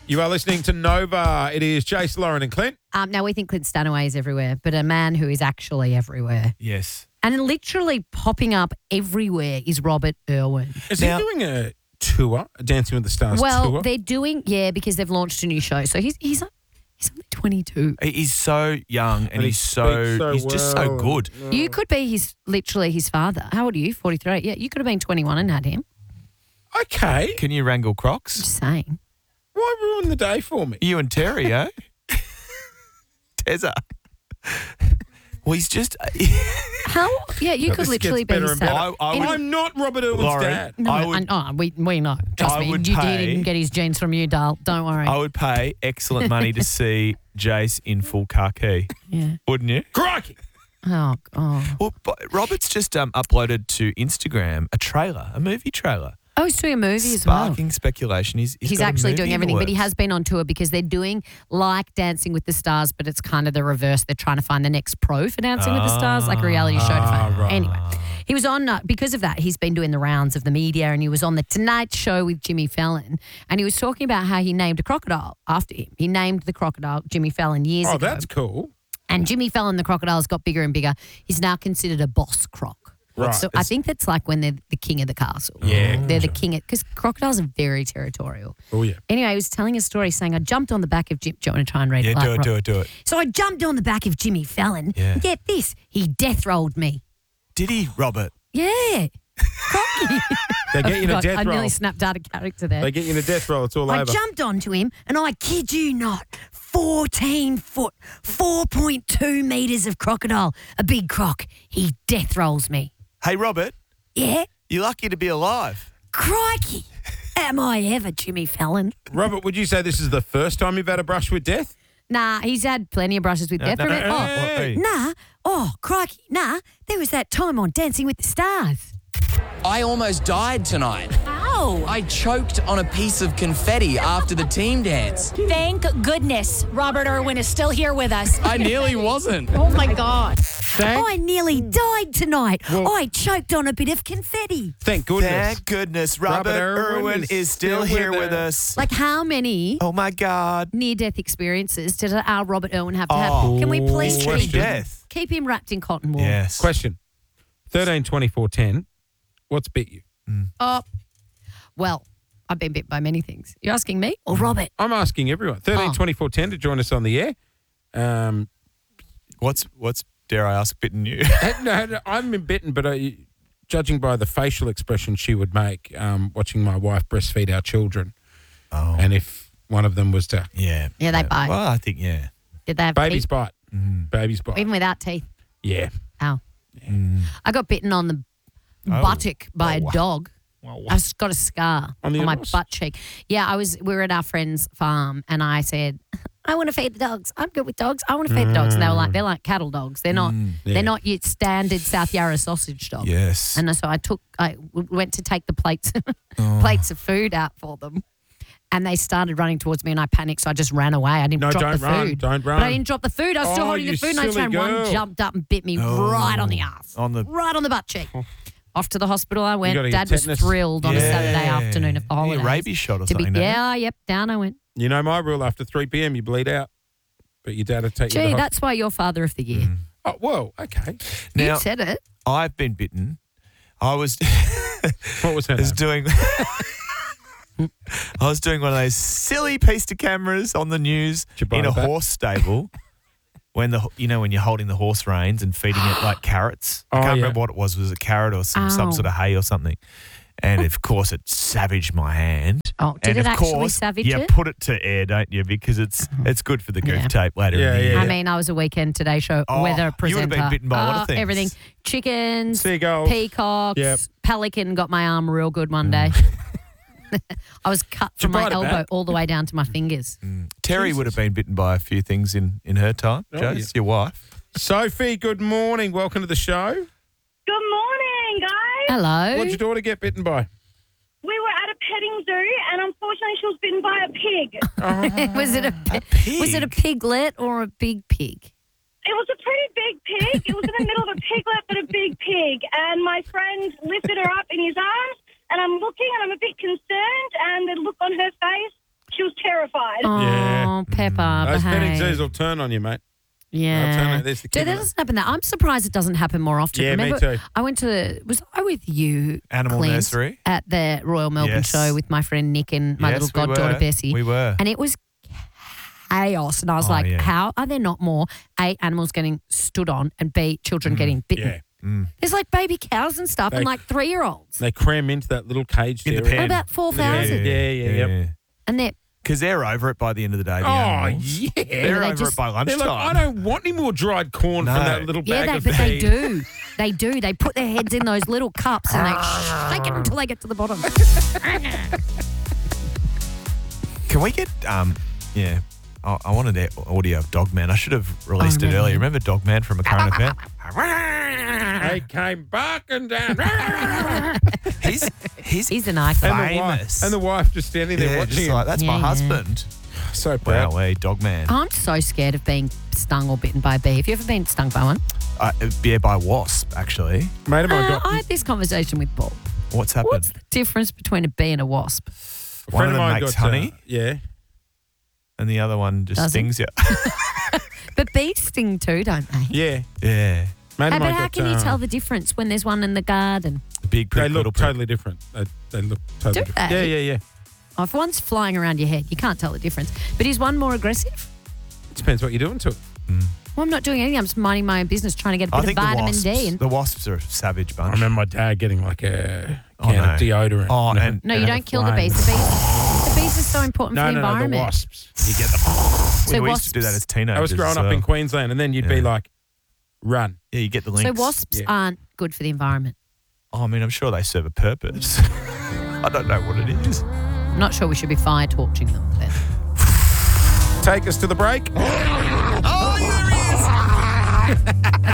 You are listening to Nova. It is Jace, Lauren and Clint. Now, we think Clint Stanaway is everywhere, but a man who is actually everywhere Yes. and literally popping up everywhere is Robert Irwin. Is he doing a tour, a Dancing with the Stars tour? They're doing, because they've launched a new show. So he's only 22. He's so young and he's just so good. You could be literally his father. How old are you? 43. Yeah, you could have been 21 and had him. Okay. Can you wrangle Crocs? Just saying. Why ruin the day for me? You and Terry, eh? Tezza. Well, he's just... How? Yeah, you could This literally gets be better his and dad. better. I'm not Robert Irwin's Lauren, dad. No, we know. Trust I me. would He pay- didn't get his genes from you, Dale. Don't worry. I would pay excellent money to see Jace in full khaki. Yeah. Wouldn't you? Crikey! Oh. Well, but Robert's just uploaded to Instagram a movie trailer. Oh, he's doing a movie as well. Sparking speculation. He's He's got a actually movie doing in the everything, but he works. has been on tour because they're doing like Dancing with the Stars, but it's kind of the reverse. They're trying to find the next pro for Dancing with the Stars, like a reality show. right. Anyway, he was on, because of that, he's been doing the rounds of the media, and he was on the Tonight Show with Jimmy Fallon, and he was talking about how he named a crocodile after him. He named the crocodile Jimmy Fallon years ago. Oh, that's cool. And Jimmy Fallon, the crocodile's got bigger and bigger. He's now considered a boss croc. Right. So I think that's like when they're the king of the castle. Yeah, They're the king because crocodiles are very territorial. Oh, yeah. Anyway, he was telling a story saying, I jumped on the back of Jim. Do you want to try and read it? Yeah, like do Rob? it. So I jumped on the back of Jimmy Fallon. Yeah. Get this. He death rolled me. Did he, Robert? Yeah. Crocky. They get you in a God, death I roll. nearly snapped out of character there. They get you in a death roll. It's all I over. jumped onto him and I kid you not, 14 foot, 4.2 metres of crocodile. A big croc. He death rolls me. Hey, Robert, Yeah. you're lucky to be alive. Crikey. Am I ever, Jimmy Fallon? Robert, would you say this is the first time you've had a brush with death? Nah, he's had plenty of brushes with death. no, Remember- no, oh, hey. nah. Oh, crikey. Nah, there was that time on Dancing with the Stars. I almost died tonight. Ow. I choked on a piece of confetti after the team dance. Thank goodness Robert Irwin is still here with us. I nearly wasn't. Oh, my God. I nearly died tonight. I choked on a bit of confetti. Thank goodness. Thank goodness Robert Irwin is still here with us. Like how many Oh, my God. near-death experiences did our Robert Irwin have to have? Can we please Oh, question. keep him wrapped in cotton wool? Yes. Question. 13, 24, 10. What's bit you? Oh, well, I've been bit by many things. You're asking me or Robert? I'm asking everyone. 13, Oh. 24, 10 to join us on the air. What's dare I ask, bitten you? No, I haven't been bitten, but judging by the facial expression she would make watching my wife breastfeed our children, and if one of them was to... Yeah. Yeah, they bite. Well, I think, yeah. Did they have Babies teeth? bite. Babies bite. Even without teeth? Yeah. Ow. I got bitten on the buttock by a dog. I've got a scar On the on my anus? butt cheek. Yeah, we were at our friend's farm and I said, I want to feed the dogs. I'm good with dogs. I want to feed the dogs. And they were like, they're like cattle dogs. They're not they're not your standard South Yarra sausage dog. Yes. And so I went to take the plates plates of food out for them. And they started running towards me and I panicked, so I just ran away. I didn't No, drop don't the run. food. Don't run. But I didn't drop the food. I was still Oh, holding the you food and I just silly ran. One girl. jumped up and bit me right on the ass. Right on the butt cheek. Off to the hospital I went. gotta get Dad was tetanus. thrilled on a Saturday afternoon of the You need holidays. a rabies shot or to be, something, don't you? yeah, yep, down I went. You know my rule, after 3 p.m. you bleed out. But your dad would take you to Gee, the that's why you're father of the year. Oh, whoa, okay. You Now, said it. I've been bitten. I was What was her name? doing I was doing one of those silly piece to cameras on the news Did you buy in a it back? horse stable. When when you're holding the horse reins and feeding it like carrots. I Oh, can't yeah. remember what it was. Was it a carrot or some Ow. sort of hay or something? And of course, it savaged my hand. Oh, did and it of actually course, savage you it? put it to air, don't you? Because it's good for the goof Yeah. tape later Yeah, in the yeah, year. I mean, I was a Weekend Today Show Oh, weather you would presenter. have been bitten by a lot of things. Everything. Chickens, Seagulls. peacocks, Yep. pelican got my arm real good one day. I was cut Did you from my bite it elbow back? all the way down to my fingers. Terry would have been bitten by a few things in her time. Oh, Joe, yeah. it's your wife. Sophie, good morning. Welcome to the show. Good morning, guys. Hello. What'd your daughter get bitten by? We were at a petting zoo, and unfortunately, she was bitten by a pig. was it a pig? Was it a piglet or a big pig? It was a pretty big pig. It was in the middle of a piglet, but a big pig. And my friend lifted her up in his arms, and I'm looking, and I'm a bit concerned. And the look on her face, she She was terrified. Oh, Yeah. Pepper, Those petting behave. zoos will turn on you, mate. They'll turn Yeah. on- there's the Dude, kid that in it. doesn't happen there. I'm surprised it doesn't happen more often. Yeah, me Remember, too. was I with you, Animal Clint, nursery? at the Royal Melbourne Yes. show with my friend Nick and my Yes, little we goddaughter were. Bessie? We were. And it was chaos. And I was Oh, like, yeah. how are there not more A, animals getting stood on, and B, children getting bitten? Yeah. There's like baby cows and stuff and They- like 3-year-olds. They cram into that little cage In the area. pen. What about 4,000? Yeah. And they're, Because they're over it by the end of the day. The Oh, animals. yeah. They're they over just- it by They're lunchtime. like, I don't want any more dried corn No. from that little yeah, bag of but they feed. do. They do. They put their heads in those little cups and they shake it until they get to the bottom. Can we get, yeah, I wanted the audio of Dogman. I should have released it really? earlier. Remember Dogman from A Current Affair? They came barking down. He's an icon. famous. And the wife just standing there yeah, watching just him. like, that's my Yeah. husband. So proud. Wow, Dogman. I'm so scared of being stung or bitten by a bee. Have you ever been stung by one? Yeah, by wasp, actually. Mate of mine got I had this conversation with Paul. What's happened? What's the difference between a bee and a wasp? a One friend of them mine makes got, honey, yeah. and the other one just Doesn't? stings you. But bees sting too, don't they? Yeah. yeah. Mate of But mine how got, can you tell the difference when there's one in the garden? Big prick, They little look prick. totally different. They look totally Do different. they? Yeah. Oh, if one's flying around your head, you can't tell the difference. But is one more aggressive? Depends what you're doing to it. Well, I'm not doing anything. I'm just minding my own business, trying to get a I bit of think vitamin D. And the wasps are a savage bunch. I remember my dad getting like a Oh, can no. of deodorant. Oh, and- no, you had don't kill the flames. bees. The bees are so important No, for the no, the environment. wasps. You get the. So we used to do that wasps- as teenagers. I was growing as up well. in Queensland, and then you'd be Yeah. like, run. Yeah, you get the So links. wasps Yeah. aren't good for the environment. Oh, I mean, I'm sure they serve a purpose. I don't know what it is. I'm not sure we should be fire torching them then. Take us to the break. Oh, there he is!